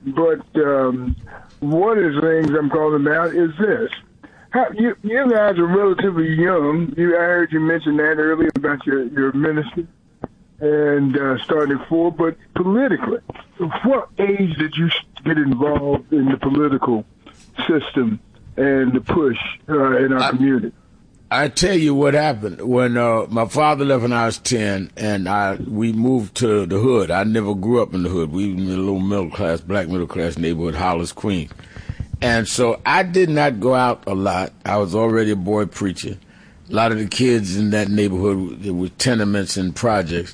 But one of the things I'm calling about is this. You guys are relatively young. I heard you mention that earlier about your ministry and starting at 4. But politically, what age did you get involved in the political system and the push in our community? I tell you what happened when my father left when I was 10, and we moved to the hood. I never grew up in the hood. We were in a little black middle class neighborhood, Hollis, Queens. And so I did not go out a lot. I was already a boy preacher. A lot of the kids in that neighborhood, there were tenements and projects,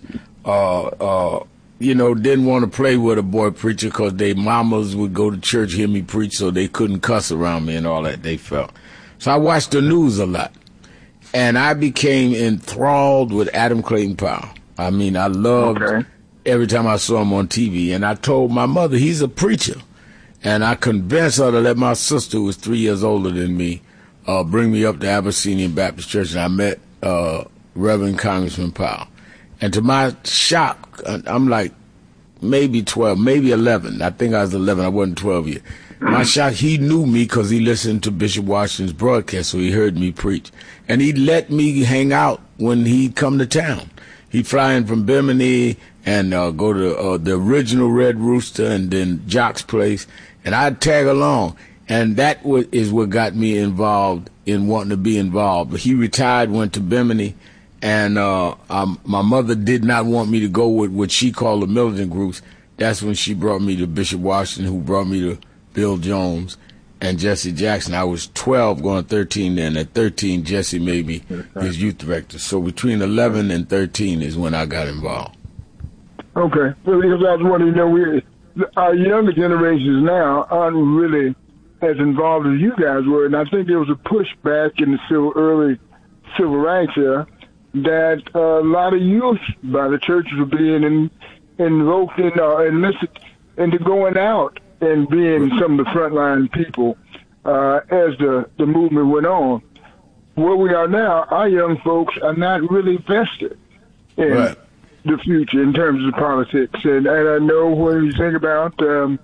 didn't want to play with a boy preacher because their mamas would go to church, hear me preach, so they couldn't cuss around me and all that, they felt. So I watched the news a lot. And I became enthralled with Adam Clayton Powell. I mean, I loved every time I saw him on TV. And I told my mother, he's a preacher. And I convinced her to let my sister, who was 3 years older than me, bring me up to Abyssinian Baptist Church. And I met Reverend Congressman Powell. And to my shock, I'm like maybe 12, maybe 11. I think I was 11. I wasn't 12 yet. My shock, he knew me because he listened to Bishop Washington's broadcast, so he heard me preach. And he let me hang out when he'd come to town. He'd fly in from Bimini and go to the original Red Rooster and then Jock's Place, and I'd tag along. And that is what got me involved in wanting to be involved. But he retired, went to Bimini, and my mother did not want me to go with what she called the militant groups. That's when she brought me to Bishop Washington, who brought me to Bill Jones and Jesse Jackson. I was 12 going 13 then. At 13, Jesse made me his youth director. So between 11 and 13 is when I got involved. Okay. Well, because I was wondering, our younger generations now aren't really as involved as you guys were. And I think there was a pushback in the early civil rights era that a lot of youth by the churches were being invoked and enlisted into going out and being some of the frontline people as the movement went on. Where we are now, our young folks are not really vested in the future in terms of politics. And I know when you think about John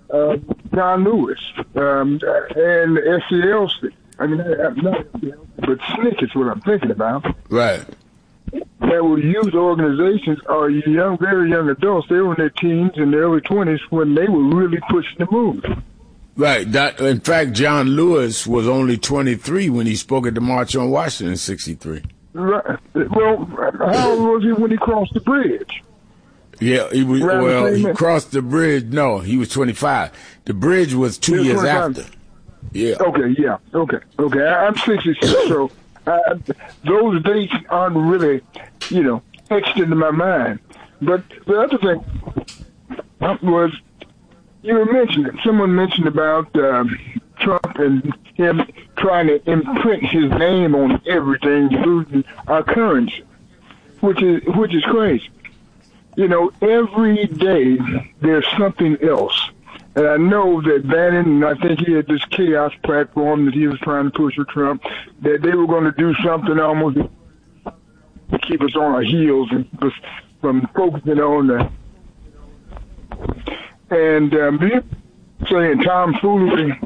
Lewis and SCLC, I mean, not SCLC, but SNCC is what I'm thinking about. Right. There were youth organizations or young, very young adults. They were in their teens and early 20s when they were really pushing the movement. Right. In fact, John Lewis was only 23 when he spoke at the March on Washington in 63. Right. Well, how old was he when he crossed the bridge? Yeah, he crossed the bridge. No, he was 25. The bridge was 2 years 25. After. Yeah. Okay, yeah. Okay. I'm 66, so those dates aren't really, etched into my mind. But the other thing was, you were mentioning, someone mentioned about Trump and him trying to imprint his name on everything, including our currency, which is crazy. Every day there's something else. And I know that Bannon, I think he had this chaos platform that he was trying to push with Trump, that they were going to do something almost to keep us on our heels and from focusing on the and saying tomfoolery.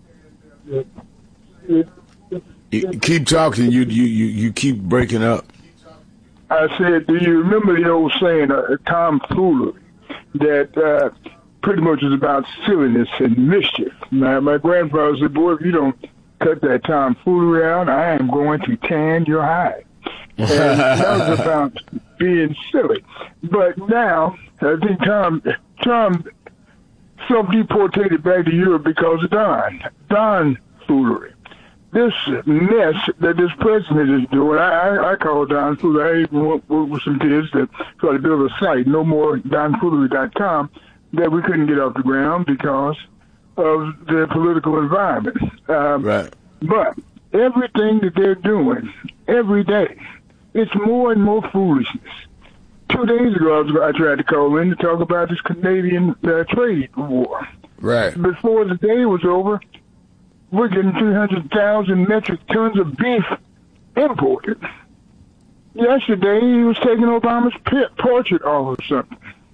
Keep talking. You keep breaking up. I said, do you remember the old saying, tomfoolery, that pretty much is about silliness and mischief? My grandfather said, boy, if you don't cut that tomfoolery out, I am going to tan your hide. And that was about being silly. But now, I think Tom self-deportated back to Europe because of Don foolery. This mess that this president is doing, I call Don foolery. I even worked with some kids that try to build a site, no more donfoolery.com, that we couldn't get off the ground because of the political environment. Right. But everything that they're doing every day, it's more and more foolishness. 2 days ago, I tried to call in to talk about this Canadian trade war. Right. Before the day was over, we're getting 300,000 metric tons of beef imported. Yesterday, he was taking Obama's portrait off or something.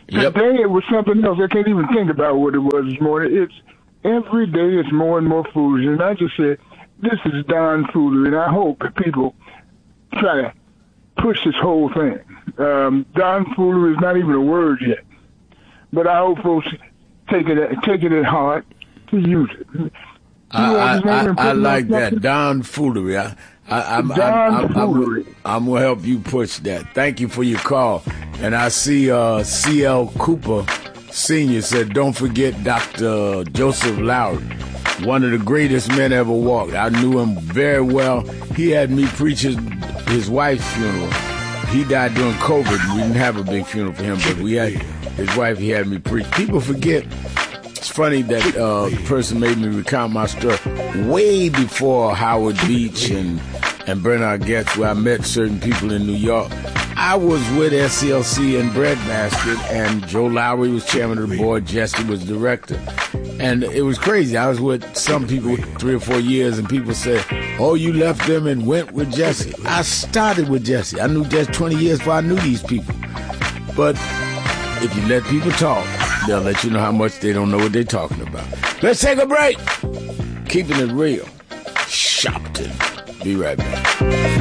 Yep. Today it was something else. I can't even think about what it was this morning. It's every day it's more and more foolish. And I just said, this is darn foolery. And I hope people try to push this whole thing. Darn foolery is not even a word yet. But I hope folks take it at heart to use it. I like that. Darn foolery. I'm going to help you push that. Thank you for your call. And I see C.L. Cooper Sr. said, don't forget Dr. Joseph Lowry, one of the greatest men ever walked. I knew him very well. He had me preach his wife's funeral. He died during COVID. We didn't have a big funeral for him, but we had his wife. He had me preach. People forget. It's funny that the person made me recount my story way before Howard Beach and Bernard Goetz, where I met certain people in New York. I was with SCLC and Breadbasket, and Joe Lowry was chairman of the board. Jesse was director. And it was crazy. I was with some people 3 or 4 years, and people said, oh, you left them and went with Jesse. I started with Jesse. I knew Jesse 20 years before I knew these people. But if you let people talk, they'll let you know how much they don't know what they're talking about. Let's take a break. Keeping it real. Shopton. Be right back.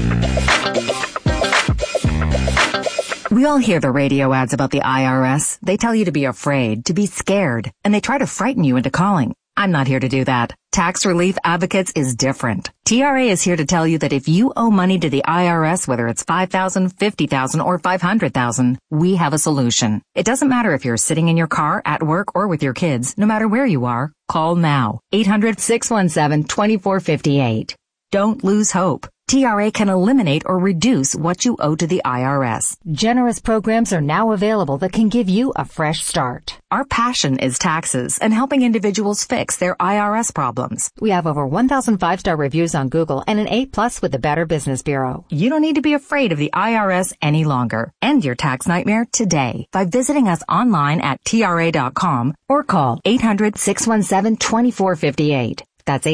We all hear the radio ads about the IRS. They tell you to be afraid, to be scared, and they try to frighten you into calling. I'm not here to do that. Tax Relief Advocates is different. TRA is here to tell you that if you owe money to the IRS, whether it's $5,000, $50,000, or $500,000, we have a solution. It doesn't matter if you're sitting in your car, at work, or with your kids. No matter where you are, call now. 800-617-2458. Don't lose hope. TRA can eliminate or reduce what you owe to the IRS. Generous programs are now available that can give you a fresh start. Our passion is taxes and helping individuals fix their IRS problems. We have over 1,000 5-star reviews on Google and an A+ with the Better Business Bureau. You don't need to be afraid of the IRS any longer. End your tax nightmare today by visiting us online at TRA.com or call 800-617-2458. That's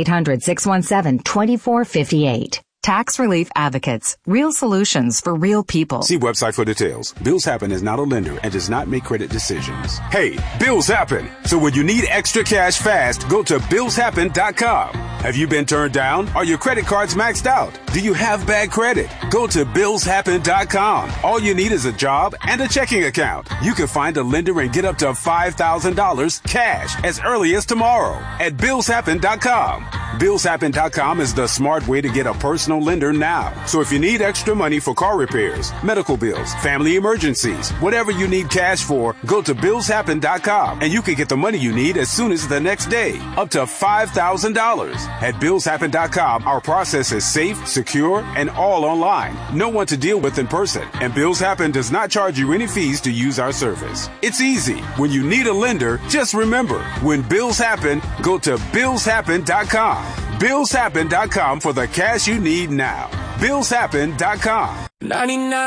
800-617-2458. Tax Relief Advocates. Real solutions for real people. See website for details. Bills Happen is not a lender and does not make credit decisions. Hey, bills happen. So when you need extra cash fast, go to BillsHappen.com. Have you been turned down? Are your credit cards maxed out? Do you have bad credit? Go to BillsHappen.com. All you need is a job and a checking account. You can find a lender and get up to $5,000 cash as early as tomorrow at BillsHappen.com. BillsHappen.com is the smart way to get a personal lender now. So if you need extra money for car repairs, medical bills, family emergencies, whatever you need cash for, go to BillsHappen.com and you can get the money you need as soon as the next day, up to $5,000. At BillsHappen.com, our process is safe, secure, and all online. No one to deal with in person. And Bills Happen does not charge you any fees to use our service. It's easy. When you need a lender, just remember, when bills happen, go to BillsHappen.com. BillsHappen.com for the cash you need now. BillsHappen.com. 99